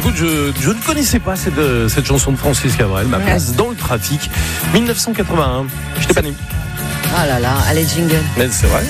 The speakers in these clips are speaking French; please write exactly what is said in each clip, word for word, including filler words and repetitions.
Écoute, je, je ne connaissais pas cette, cette chanson de Francis Cabrel, Ma place ouais. dans le trafic, dix-neuf cent quatre-vingt-un. Je t'ai pas né. Ah là là, allez jingle. Mais c'est vrai.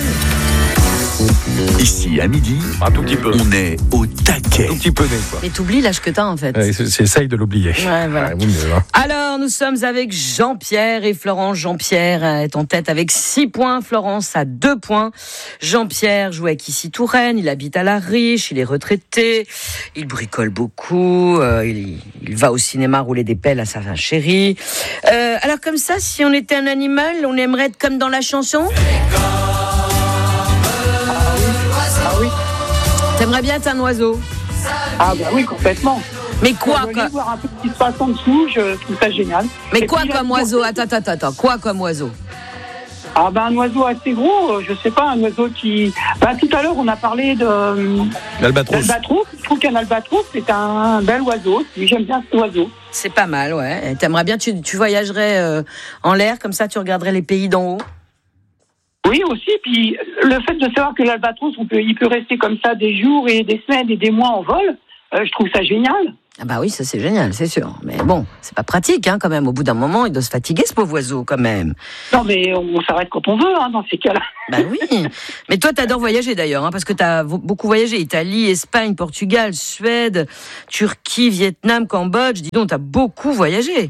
Ici, à midi, un tout petit peu. On est au taquet. Un tout petit peu né, quoi. Mais t'oublies l'âge que t'as, en fait. Ouais, c'est, c'est, essaye de l'oublier. Ouais, voilà. Ouais, mieux, hein. Alors, nous sommes avec Jean-Pierre et Florence. Jean-Pierre est en tête avec six points. Florence a deux points. Jean-Pierre joue avec Issy Touraine. Il habite à La Riche. Il est retraité. Il bricole beaucoup. Euh, il, il va au cinéma rouler des pelles à sa chérie. Euh, alors, comme ça, si on était un animal, on aimerait être comme dans la chanson? T'aimerais bien être un oiseau? Ah bah oui, complètement. Mais quoi, quoi voir un peu ce qui se passe en dessous, je trouve ça génial. Mais Et quoi puis, comme oiseau? Attends, attends, attends. Quoi comme oiseau? Ah ben un oiseau assez gros, je sais pas, un oiseau qui... Ben, tout à l'heure, on a parlé de... L'albatros. L'albatros. Je trouve qu'un albatros, c'est un bel oiseau. J'aime bien cet oiseau. C'est pas mal, ouais. T'aimerais bien, tu, tu voyagerais euh, en l'air, comme ça tu regarderais les pays d'en haut? Oui, aussi. Puis le fait de savoir que l'albatros, on peut, il peut rester comme ça des jours et des semaines et des mois en vol, euh, je trouve ça génial. Ah bah oui, ça c'est génial, c'est sûr. Mais bon, c'est pas pratique, hein, quand même. Au bout d'un moment, il doit se fatiguer, ce pauvre oiseau, quand même. Non, mais on s'arrête quand on veut, hein, dans ces cas-là. Bah oui. Mais toi, t'adores voyager d'ailleurs, hein, parce que t'as beaucoup voyagé. Italie, Espagne, Portugal, Suède, Turquie, Vietnam, Cambodge. Dis donc, t'as beaucoup voyagé.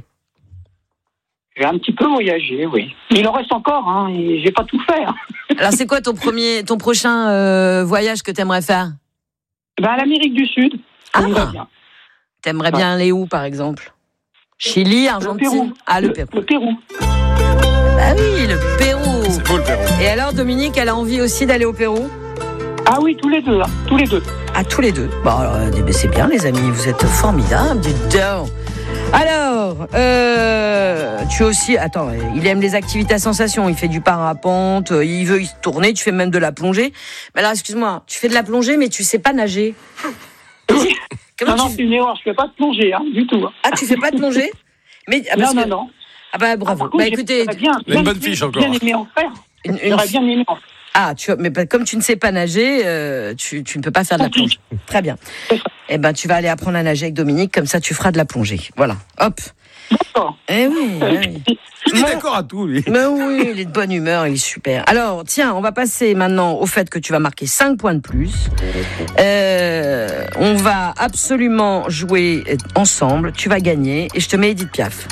J'ai un petit peu voyagé, oui. Mais il en reste encore, hein, et j'ai pas tout fait. Hein. Alors, c'est quoi ton premier, ton prochain euh, voyage que t'aimerais faire? Ben, à l'Amérique du Sud. Ah, bien. T'aimerais ouais. bien aller où, par exemple? Chili, Argentine? Le Pérou. Ah, le, le Pérou. Le Pérou. Ah oui, le Pérou. C'est beau, le Pérou. Et alors, Dominique, elle a envie aussi d'aller au Pérou? Ah oui, tous les deux, hein, tous les deux. Ah, tous les deux. Bon, alors, c'est bien, les amis, vous êtes formidables, dites donc. Alors, euh, tu aussi... Attends, il aime les activités à sensation. Il fait du parapente, il veut y tourner, tu fais même de la plongée. Mais alors, excuse-moi, tu fais de la plongée, mais tu sais pas nager. Comment non, tu... non, c'est une erreur, je fais pas de plongée, hein, du tout. Ah, tu fais pas de plongée? Mais, ah, non, non, que... non. Ah bah, bravo. Ah, contre, bah, écoutez... Bien, bien, une bonne fiche, encore. Bien aimé en faire. Une, une... J'aurais bien aimé en faire. Ah, tu, mais comme tu ne sais pas nager, euh, tu, tu ne peux pas faire de la plongée. Très bien. Eh ben, tu vas aller apprendre à nager avec Dominique, comme ça tu feras de la plongée. Voilà, hop. D'accord. Eh oui, oui. Il est d'accord à tout, lui. Mais oui, il est de bonne humeur, il est super. Alors, tiens, on va passer maintenant au fait que tu vas marquer cinq points de plus. Euh, on va absolument jouer ensemble. Tu vas gagner et je te mets Edith Piaf.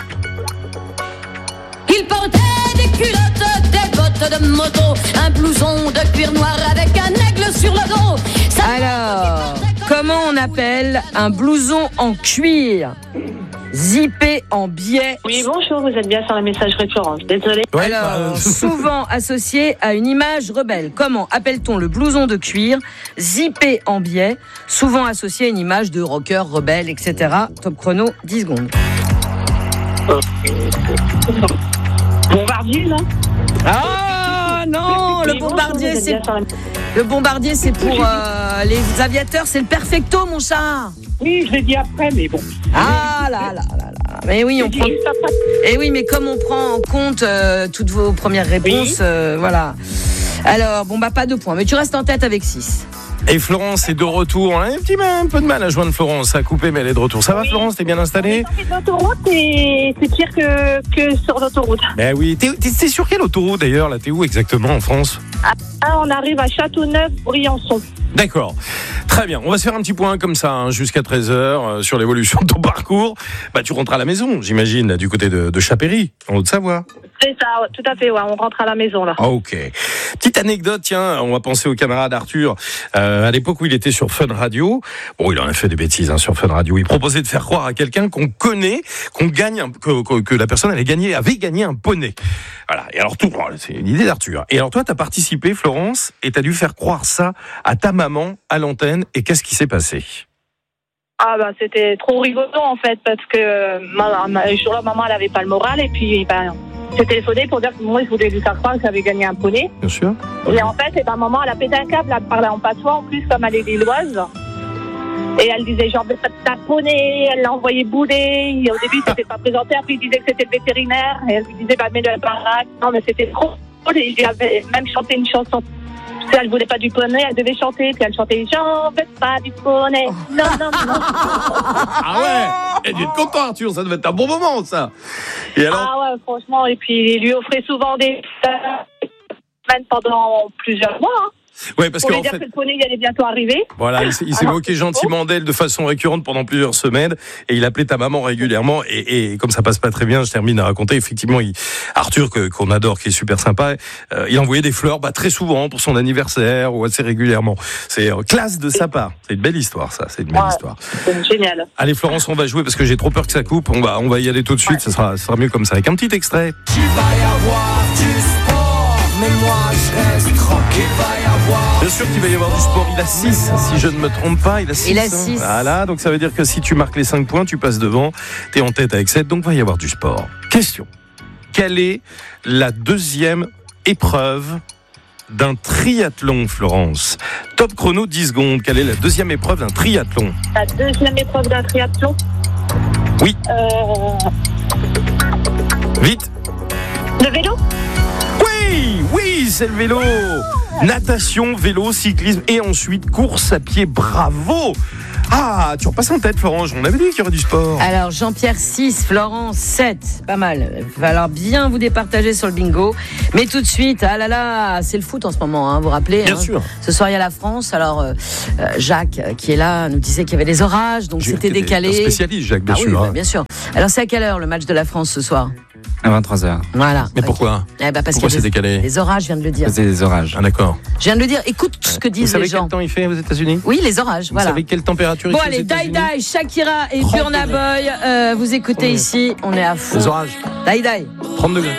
Il portait des culottes, des bottes de moto, un blouson de cuir noir avec un aigle sur le dos. Ça Alors, comment on appelle un blouson en cuir zippé en biais? Oui, bonjour, vous êtes bien sur la messagerie de Florence, désolée. Ouais, Alors, bah... souvent associé à une image rebelle. Comment appelle-t-on le blouson de cuir zippé en biais, souvent associé à une image de rocker, rebelle, et cetera. Top chrono, dix secondes. Bombardier, là? Ah non, le bombardier, c'est... Le bombardier, c'est pour euh, les aviateurs, c'est le perfecto, mon chat. Oui, je l'ai dit après, mais bon. Ah là là là là. Mais oui, on prend... Et oui, mais comme on prend en compte euh, toutes vos premières réponses, oui. euh, voilà. Alors, bon, bah, pas de points, mais tu restes en tête avec six. Et Florence est de retour. On a un petit un peu de mal à joindre Florence. Ça a coupé, mais elle est de retour. Ça va, Florence? T'es bien installée? Sur l'autoroute, et c'est pire que, que sur l'autoroute. Ben oui. T'es, t'es, t'es sur quelle autoroute d'ailleurs? Là, t'es où exactement en France? Ah, on arrive à Châteauneuf-Briançon. D'accord. Très bien. On va se faire un petit point comme ça hein, jusqu'à treize heures euh, sur l'évolution de ton parcours. Bah, tu rentres à la maison, j'imagine, là, du côté de, de Chapéry, en Haute-Savoie. C'est ça, tout à fait. Ouais, on rentre à la maison là. Ok. Petite anecdote, tiens, on va penser au camarade Arthur. Euh, à l'époque où il était sur Fun Radio, bon, il en a fait des bêtises hein, sur Fun Radio. Il proposait de faire croire à quelqu'un qu'on connaît, qu'on gagne, un, que, que, que la personne allait gagner, avait gagné un poney. Voilà. Et alors tout, c'est une idée d'Arthur. Et alors toi, t'as participé, Florence, et t'as dû faire croire ça à ta maman à l'antenne. Et qu'est-ce qui s'est passé? Ah bah c'était trop rigolo en fait parce que ma, ma, ce jour-là maman elle avait pas le moral et puis ben j'ai téléphoné pour dire que moi je voulais lui faire croire que j'avais gagné un poney. Bien sûr. Et en fait et ben maman elle a pété un câble, elle parlait en patois en plus comme elle est lilloise. Et elle disait genre t'as un poney, elle l'a envoyé bouler. Et au début c'était pas présenté, après il disait que c'était le vétérinaire et elle lui disait bah mets-le à la baraque. Non mais c'était trop drôle et il avait même chanté une chanson. Puis elle voulait pas du poney, elle devait chanter, puis elle chantait « J'en veux pas du poney, non, non, non ». Ah ouais. Elle est content, Arthur, ça devait être un bon moment, ça. Et alors? Ah ouais, franchement, et puis il lui offrait souvent des semaines pendant plusieurs mois. Hein. Ouais, parce pour que lui en dire fait, que le poney il allait bientôt arriver. voilà, il s'est, il s'est Alors, moqué gentiment d'elle de façon récurrente pendant plusieurs semaines, et il appelait ta maman régulièrement. Et, et comme ça passe pas très bien, je termine à raconter. Effectivement, il, Arthur, que, qu'on adore, qui est super sympa, euh, il envoyait des fleurs, bah, très souvent pour son anniversaire ou assez régulièrement. C'est euh, classe de sa part. C'est une belle histoire, ça. C'est une belle Ouais, histoire. c'est génial. Allez, Florence, on va jouer parce que j'ai trop peur que ça coupe. On va, on va y aller tout de suite. Ça sera, ça sera mieux comme ça. Avec un petit extrait. Tu vas y avoir du sport, mais moi je reste tranquille. Va y avoir. Bien sûr qu'il va y avoir du sport. Il a six, si je ne me trompe pas. Il a six. Il a six. Voilà, donc ça veut dire que si tu marques les cinq points, tu passes devant. T'es en tête avec sept, donc va y avoir du sport. Question. Quelle est la deuxième épreuve d'un triathlon, Florence? Top chrono, dix secondes. Quelle est la deuxième épreuve d'un triathlon? La deuxième épreuve d'un triathlon. Oui. Euh, Vite. le vélo. Oui, oui, c'est le vélo. Natation, vélo, cyclisme et ensuite course à pied. Bravo. Ah, tu repasses en tête, Florence. On avait dit qu'il y aurait du sport. Alors, Jean-Pierre six, Florence sept. Pas mal. Il va falloir bien vous départager sur le bingo. Mais tout de suite, ah là là, c'est le foot en ce moment, hein, vous vous rappelez? Bien hein. sûr. Ce soir, il y a la France. Alors, euh, euh, Jacques, euh, qui est là, nous disait qu'il y avait des orages, donc J'ai- c'était t'es décalé. un spécialiste, Jacques, bien Ah oui, sûr. bah, hein. bien sûr. Alors, c'est à quelle heure le match de la France ce soir? À vingt-trois heures. Voilà. Mais Ok. pourquoi Eh ben, parce Pourquoi qu'il y c'est a des, décalé des orages, je viens de le dire. C'est des orages. Ah, d'accord. Je viens de le dire. Écoute ce que Vous disent savez les gens. quel temps il fait aux États-Unis? Oui, les orages, Vous voilà. savez quelle température il Bon, fait aux allez, États-Unis? Dai Dai, Shakira et trente Burna degrés. Boy, euh, vous écoutez ici, on est à fond. Les orages. Dai Dai. trente degrés.